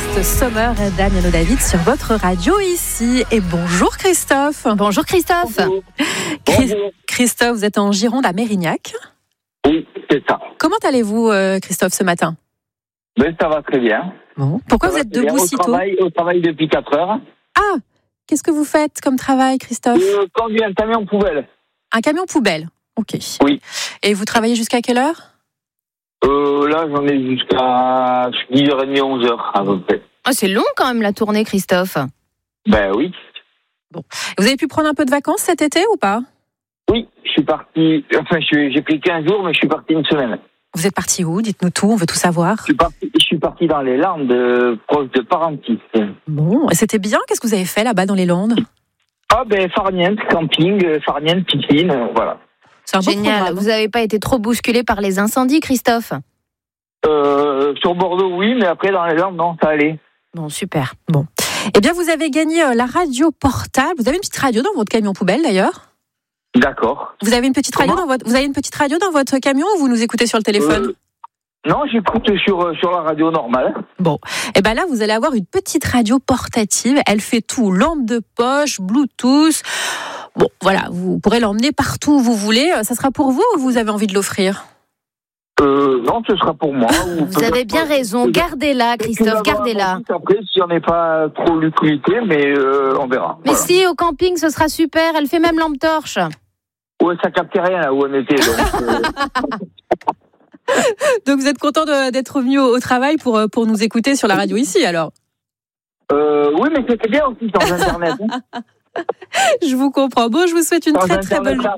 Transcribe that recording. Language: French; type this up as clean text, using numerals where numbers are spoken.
Last Summer d'Aniano David sur votre radio ici. Et bonjour Christophe. Bonjour Christophe. Bonjour. Christophe, vous êtes en Gironde à Mérignac. Oui, c'est ça. Comment allez-vous Christophe ce matin? Ben, ça va très bien. Bon. Pourquoi Ça vous va êtes très bien. debout si tôt? Au travail depuis 4 heures. Ah, qu'est-ce que vous faites comme travail Christophe? Je conduis un camion poubelle. Un camion poubelle. Ok. Oui. Et vous travaillez jusqu'à quelle heure? Là, j'en ai jusqu'à 10h30, 11h à peu près. Oh, c'est long quand même la tournée Christophe. Ben oui. Vous avez pu prendre un peu de vacances cet été ou pas? Oui, je suis parti. Enfin, j'ai pris 15 jours, mais je suis parti une semaine. Vous êtes parti où? Dites-nous tout, on veut tout savoir. Je suis parti dans les Landes, proche de Parentis. Bon, et c'était bien. Qu'est-ce que vous avez fait là-bas dans les Landes? Ah ben, Farniente, camping, Farniente, piscine, voilà. C'est un beau Génial. programme. Vous n'avez pas été trop bousculé par les incendies Christophe? Sur Bordeaux, oui, mais après, dans les Landes, non, ça allait. Bon, super. Bon. Eh bien, vous avez gagné la radio portable. Vous avez une petite radio dans votre camion poubelle, d'ailleurs? D'accord. Vous avez une petite radio dans votre camion ou vous nous écoutez sur le téléphone? Non, j'écoute sur la radio normale. Bon. Eh bien là, vous allez avoir une petite radio portative. Elle fait tout. Lampe de poche, Bluetooth. Bon, voilà. Vous pourrez l'emmener partout où vous voulez. Ça sera pour vous ou vous avez envie de l'offrir? Non, ce sera pour moi. Vous avez bien raison. Gardez-la Christophe, gardez-la. Après, si on n'est pas trop l'utilité, mais on verra. Mais Voilà. si, au camping, ce sera super. Elle fait même lampe torche. Ouais, ça captait rien là où on était. Donc, Donc vous êtes content d'être revenu au travail pour nous écouter sur la radio ici, alors? oui, mais c'était bien aussi sur Internet. Je vous comprends. Bon, je vous souhaite une très très bonne...